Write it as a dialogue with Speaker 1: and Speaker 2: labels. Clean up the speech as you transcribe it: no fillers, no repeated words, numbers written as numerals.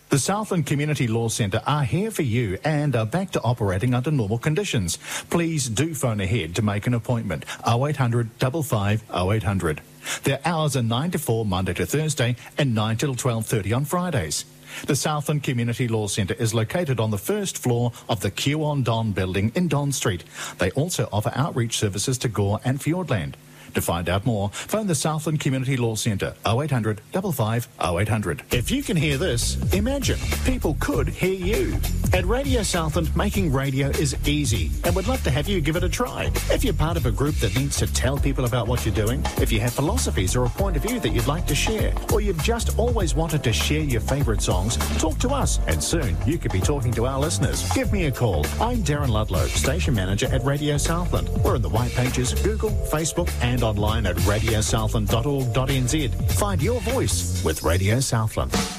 Speaker 1: The Southland Community Law Centre are here for you and are back to operating under normal conditions. Please do phone ahead to make an appointment. 0800 55 0800. Their hours are 9 to 4 Monday to Thursday and 9 till 12:30 on Fridays. The Southland Community Law Centre is located on the first floor of the Q on Don building in Don Street. They also offer outreach services to Gore and Fiordland. To find out more, phone the Southland Community Law Centre 0800 55 0800. If you can hear this, imagine people could hear you. At Radio Southland, making radio is easy and we'd love to have you give it a try. If you're part of a group that needs to tell people about what you're doing, if you have philosophies or a point of view that you'd like to share, or you've just always wanted to share your favourite songs, talk to us and soon you could be talking to our listeners. Give me a call. I'm Darren Ludlow, Station Manager at Radio Southland. We're in the white pages, Google, Facebook and online at radiosouthland.org.nz. Find your voice with Radio Southland.